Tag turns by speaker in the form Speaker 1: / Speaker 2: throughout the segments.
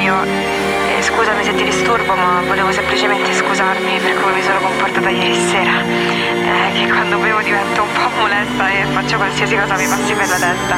Speaker 1: io. Scusami se ti disturbo, ma volevo semplicemente scusarmi per come mi sono comportata ieri sera. Che quando bevo divento un po' molesta e faccio qualsiasi cosa mi passi per la testa.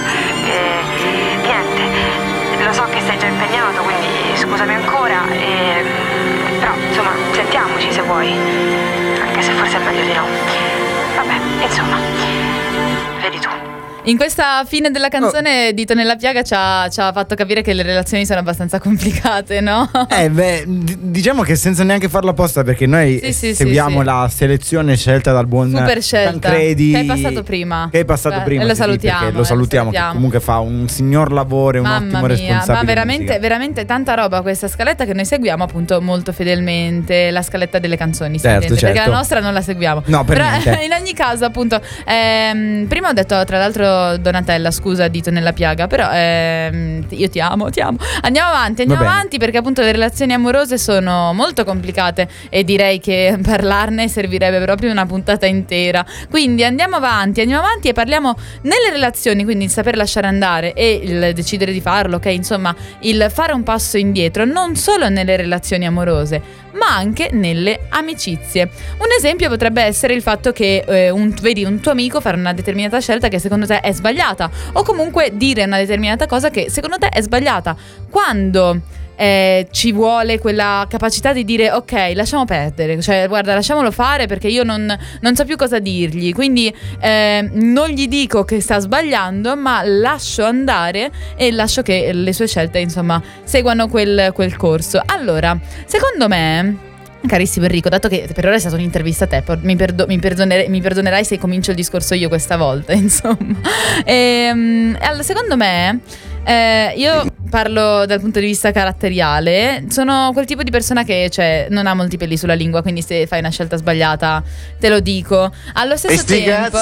Speaker 1: Niente, lo so che sei già impegnato, quindi scusami ancora. Però insomma, sentiamoci se vuoi. Anche se forse è meglio di no. Vabbè, insomma, vedi tu.
Speaker 2: In questa fine della canzone Dito nella piaga ci ha fatto capire che le relazioni sono abbastanza complicate, no?
Speaker 3: Diciamo che senza neanche farla apposta, perché noi seguiamo la selezione scelta dal buon
Speaker 2: Super scelta
Speaker 3: Tancredi,
Speaker 2: che è passato prima.
Speaker 3: E
Speaker 2: lo salutiamo,
Speaker 3: lo salutiamo, che comunque fa un signor lavoro e un ottimo responsabile.
Speaker 2: Ma veramente tanta roba questa scaletta che noi seguiamo appunto molto fedelmente, la scaletta delle canzoni,
Speaker 3: certo.
Speaker 2: Perché la nostra non la seguiamo.
Speaker 3: No, per
Speaker 2: però
Speaker 3: niente.
Speaker 2: In ogni caso appunto prima ho detto, tra l'altro, Donatella, scusa, Dito nella piaga, però io ti amo. Andiamo avanti perché appunto le relazioni amorose sono molto complicate e direi che parlarne servirebbe proprio una puntata intera. Quindi andiamo avanti e parliamo nelle relazioni, quindi il saper lasciare andare e il decidere di farlo, ok? Insomma, il fare un passo indietro non solo nelle relazioni amorose, ma anche nelle amicizie. Un esempio potrebbe essere il fatto che vedi un tuo amico fare una determinata scelta che secondo te è sbagliata, o comunque dire una determinata cosa che secondo te è sbagliata. Quando ci vuole quella capacità di dire ok, lasciamo perdere, cioè guarda, lasciamolo fare perché io non so più cosa dirgli, quindi non gli dico che sta sbagliando, ma lascio andare e lascio che le sue scelte insomma seguano quel corso. Allora, secondo me, carissimo Enrico, dato che per ora è stata un'intervista a te, mi perdonerai se comincio il discorso io questa volta, insomma. Allora, secondo me, io parlo dal punto di vista caratteriale, sono quel tipo di persona che, cioè, non ha molti peli sulla lingua, quindi se fai una scelta sbagliata te lo dico. Allo stesso tempo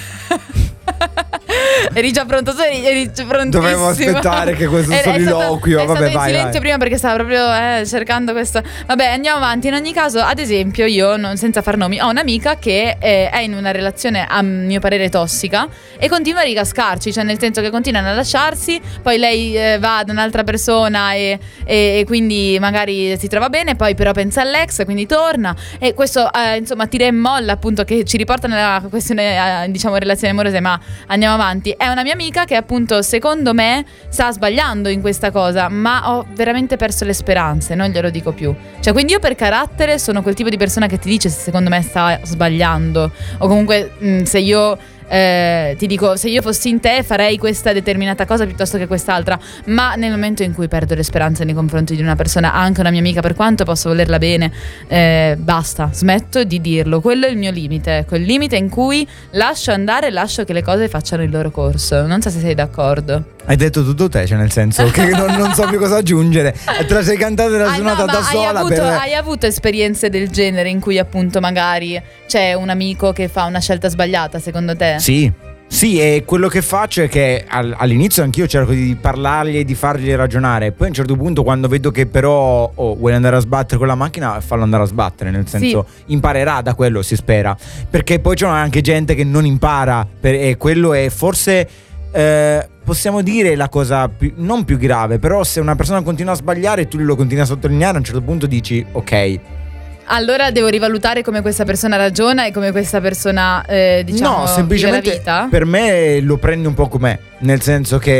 Speaker 2: eri già pronto, tu eri prontissimo.
Speaker 3: Dovevo aspettare che questo soliloquio.
Speaker 2: È stato in silenzio prima perché stava proprio cercando questo. Vabbè, andiamo avanti. In ogni caso, ad esempio, io, senza far nomi, ho un'amica che è in una relazione a mio parere tossica e continua a ricascarci, cioè nel senso che continuano a lasciarsi, poi lei va ad un'altra persona e quindi magari si trova bene, poi però pensa all'ex, quindi torna, e questo insomma tira e molla, appunto, che ci riporta nella questione diciamo relazioni amorose. Ma andiamo avanti. È una mia amica che appunto secondo me sta sbagliando in questa cosa, ma ho veramente perso le speranze, non glielo dico più. Cioè, quindi io per carattere sono quel tipo di persona che ti dice se secondo me sta sbagliando, o comunque se io ti dico, se io fossi in te farei questa determinata cosa piuttosto che quest'altra. Ma nel momento in cui perdo le speranze nei confronti di una persona, anche una mia amica, per quanto posso volerla bene, basta, smetto di dirlo. Quello è il mio limite, quel limite in cui lascio andare, lascio che le cose facciano il loro corso. Non so se sei d'accordo.
Speaker 3: Hai detto tutto te, cioè nel senso che non so più cosa aggiungere. Te la sei cantata e la suonata da sola. Hai
Speaker 2: avuto esperienze del genere in cui appunto magari c'è un amico che fa una scelta sbagliata, secondo te?
Speaker 3: Sì, e quello che faccio è che all'inizio anch'io cerco di parlargli e di fargli ragionare. Poi a un certo punto, quando vedo che però vuole andare a sbattere con la macchina, fallo andare a sbattere, nel senso imparerà da quello, si spera. Perché poi c'è anche gente che non impara, e quello è forse possiamo dire la cosa non più grave. Però se una persona continua a sbagliare e tu lo continui a sottolineare, a un certo punto dici ok,
Speaker 2: allora devo rivalutare come questa persona ragiona e come questa persona diciamo,
Speaker 3: no, semplicemente
Speaker 2: vive la vita.
Speaker 3: Per me lo prendi un po' com'è, nel senso che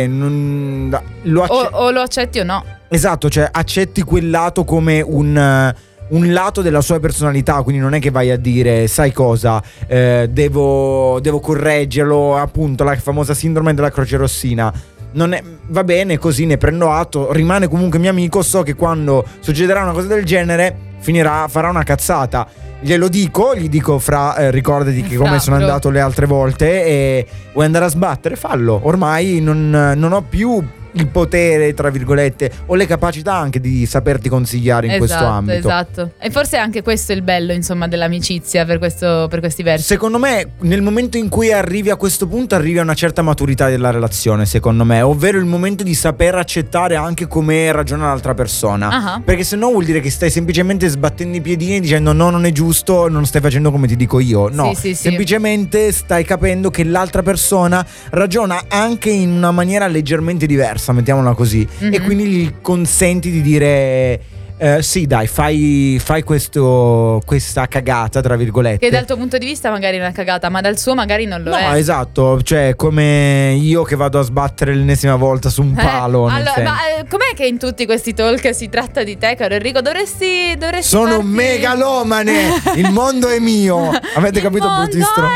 Speaker 2: o lo accetti o no.
Speaker 3: Esatto, cioè accetti quel lato come un lato della sua personalità, quindi non è che vai a dire sai cosa, devo correggerlo, appunto la famosa sindrome della croce rossina. Non è, va bene così, ne prendo atto, rimane comunque mio amico, so che quando succederà una cosa del genere farà una cazzata, glielo dico, gli dico ricordati che come sono andato le altre volte, e vuoi andare a sbattere, fallo, ormai non ho più il potere, tra virgolette, o le capacità anche di saperti consigliare in questo ambito.
Speaker 2: Esatto. E forse anche questo è il bello, insomma, dell'amicizia per questi versi.
Speaker 3: Secondo me, nel momento in cui arrivi a questo punto, arrivi a una certa maturità della relazione, secondo me, ovvero il momento di saper accettare anche come ragiona l'altra persona. Perché se no vuol dire che stai semplicemente sbattendo i piedini dicendo no, non è giusto, non stai facendo come ti dico io. No, semplicemente stai capendo che l'altra persona ragiona anche in una maniera leggermente diversa. basta, mettiamola così. E quindi gli consenti di dire sì, dai, fai questa cagata, tra virgolette.
Speaker 2: Che dal tuo punto di vista magari è una cagata, ma dal suo magari non lo è.
Speaker 3: No, esatto, cioè come io che vado a sbattere l'ennesima volta su un palo.
Speaker 2: Allora, ma com'è che in tutti questi talk si tratta di te, caro Enrico? Dovresti
Speaker 3: Sono un megalomane. Il mondo è mio. Avete capito, brutti stronzi?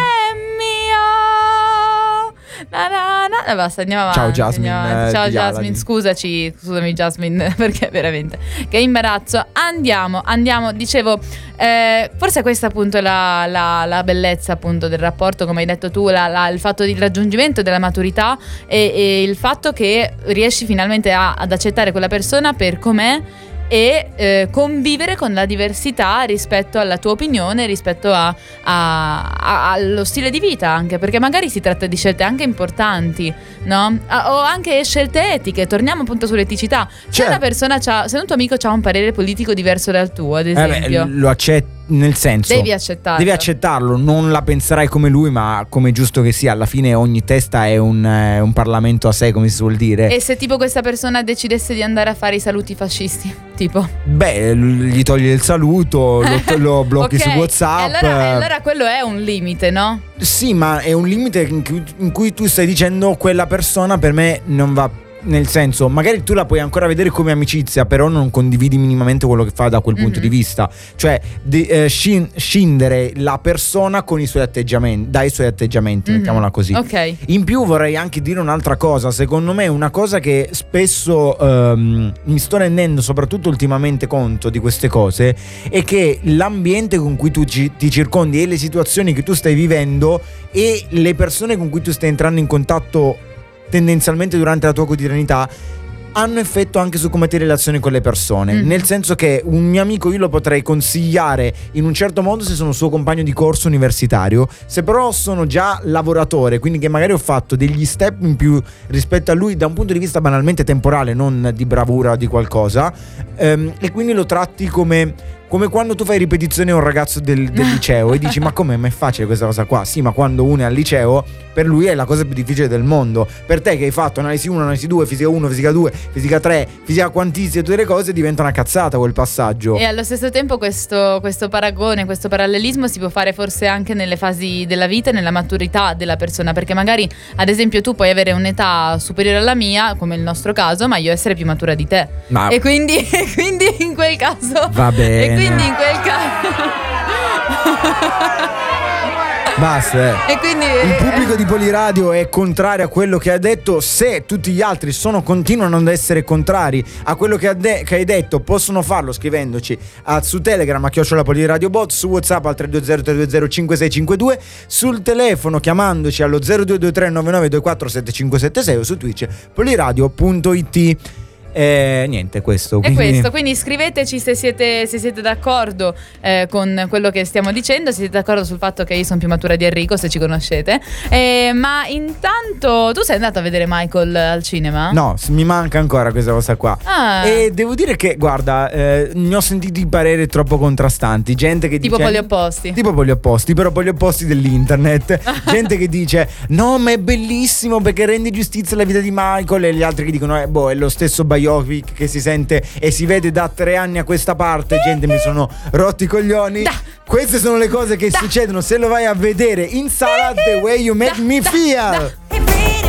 Speaker 2: Basta, andiamo avanti.
Speaker 3: Ciao Jasmine.
Speaker 2: Ciao Jasmine, scusami Jasmine, perché veramente che imbarazzo. Andiamo, dicevo, forse questa appunto è la bellezza appunto del rapporto, come hai detto tu, il fatto del raggiungimento della maturità e il fatto che riesci finalmente ad accettare quella persona per com'è e convivere con la diversità rispetto alla tua opinione, rispetto allo stile di vita, anche perché magari si tratta di scelte anche importanti, no? O anche scelte etiche. Torniamo appunto sull'eticità. Se una persona se un tuo amico ha un parere politico diverso dal tuo, ad esempio,
Speaker 3: lo accetti. Nel senso, devi accettarlo, non la penserai come lui, ma come è giusto che sia. Alla fine ogni testa è un Parlamento a sé, come si suol dire.
Speaker 2: E se tipo questa persona decidesse di andare a fare i saluti fascisti, tipo?
Speaker 3: Beh, gli togli il saluto, lo blocchi su WhatsApp.
Speaker 2: E allora quello è un limite, no?
Speaker 3: Sì, ma è un limite in cui tu stai dicendo quella persona per me non va. Nel senso, magari tu la puoi ancora vedere come amicizia, però non condividi minimamente quello che fa da quel punto di vista. Cioè scindere la persona con i suoi atteggiamenti, dai suoi atteggiamenti, mettiamola così.
Speaker 2: Ok.
Speaker 3: In più vorrei anche dire un'altra cosa. Secondo me una cosa che spesso mi sto rendendo, soprattutto ultimamente, conto di queste cose, è che l'ambiente con cui tu ti circondi e le situazioni che tu stai vivendo e le persone con cui tu stai entrando in contatto tendenzialmente durante la tua quotidianità hanno effetto anche su come ti relazioni con le persone. Nel senso che un mio amico io lo potrei consigliare in un certo modo se sono suo compagno di corso universitario, se però sono già lavoratore, quindi che magari ho fatto degli step in più rispetto a lui da un punto di vista banalmente temporale, non di bravura o di qualcosa, e quindi lo tratti come quando tu fai ripetizione a un ragazzo del liceo e dici ma com'è, ma è facile questa cosa qua? Sì, ma quando uno è al liceo per lui è la cosa più difficile del mondo. Per te che hai fatto analisi 1, analisi 2, fisica 1, fisica 2, fisica 3, fisica quantistica, tutte le cose, diventa una cazzata quel passaggio.
Speaker 2: E allo stesso tempo questo paragone, questo parallelismo si può fare forse anche nelle fasi della vita e nella maturità della persona, perché magari ad esempio tu puoi avere un'età superiore alla mia, come il nostro caso, ma io essere più matura di te. E quindi in quel caso
Speaker 3: va bene.
Speaker 2: Quindi in quel caso
Speaker 3: basta.
Speaker 2: E quindi
Speaker 3: il pubblico di Poliradio è contrario a quello che ha detto. Se tutti gli altri continuano ad essere contrari a quello che hai detto, possono farlo scrivendoci su Telegram @ @Poliradiobot, su WhatsApp al 320-320-5652, sul telefono chiamandoci allo 0223 99247576 o su Twitch poliradio.it. Niente, questo.
Speaker 2: Quindi scriveteci se siete d'accordo con quello che stiamo dicendo, se siete d'accordo sul fatto che io sono più matura di Enrico, se ci conoscete. Ma intanto tu sei andato a vedere Michael al cinema?
Speaker 3: No, mi manca ancora questa cosa qua. E devo dire che, guarda, ne ho sentiti pareri troppo contrastanti. Gente che
Speaker 2: tipo
Speaker 3: dice
Speaker 2: poliopposti.
Speaker 3: Tipo poliopposti, però poliopposti dell'internet. Gente che dice no, ma è bellissimo perché rende giustizia alla vita di Michael, e gli altri che dicono è lo stesso biopic che si sente e si vede da 3 anni a questa parte. Gente, mi sono rotti i coglioni. Queste sono le cose che succedono se lo vai a vedere in sala. The Way You Make Me Feel.